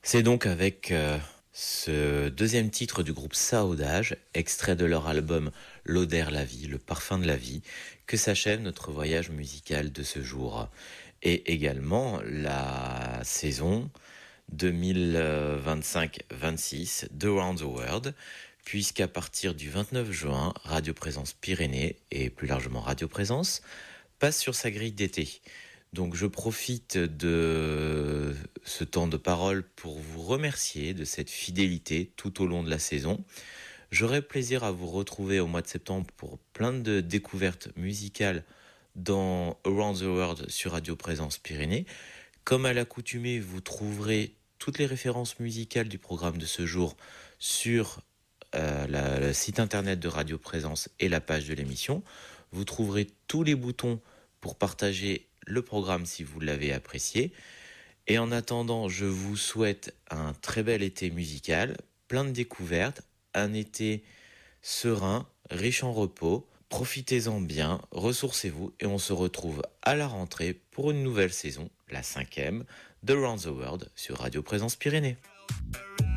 C'est donc avec ce deuxième titre du groupe Saodage, extrait de leur album L'Odeur la vie, le parfum de la vie, que s'achève notre voyage musical de ce jour. Et également la saison 2025-26 de Round the World, puisqu'à partir du 29 juin, Radio Présence Pyrénées, et plus largement Radio Présence, passe sur sa grille d'été. Donc je profite de ce temps de parole pour vous remercier de cette fidélité tout au long de la saison. J'aurai plaisir à vous retrouver au mois de septembre pour plein de découvertes musicales dans Around the World sur Radio Présence Pyrénées. Comme à l'accoutumée, vous trouverez toutes les références musicales du programme de ce jour sur le site internet de Radio Présence et la page de l'émission. Vous trouverez tous les boutons pour partager le programme si vous l'avez apprécié. Et en attendant, je vous souhaite un très bel été musical, plein de découvertes, un été serein, riche en repos. Profitez-en bien, ressourcez-vous et on se retrouve à la rentrée pour une nouvelle saison, la 5e, de Round the World sur Radio Présence Pyrénées.